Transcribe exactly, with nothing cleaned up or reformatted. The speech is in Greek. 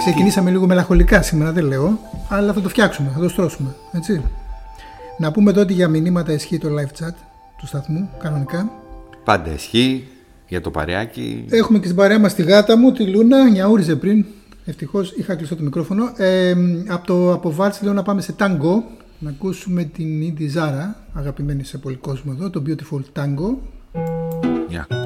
Ξεκινήσαμε λίγο μελαγχολικά σήμερα, δεν λέω, αλλά θα το φτιάξουμε, θα το στρώσουμε, έτσι. Να πούμε εδώ ότι για μηνύματα ισχύει το live chat του σταθμού, κανονικά. Πάντα ισχύει για το παρεάκι. Έχουμε και στην παρέα μας τη γάτα μου, τη Λούνα, νιαούριζε πριν. Ευτυχώς είχα κλειστό το μικρόφωνο. Ε, από το αποβάλτσι λέω να πάμε σε τάγκο, να ακούσουμε την Ίντι Ζάρα, αγαπημένη σε πολύ κόσμο εδώ, το Beautiful Tango. Yeah.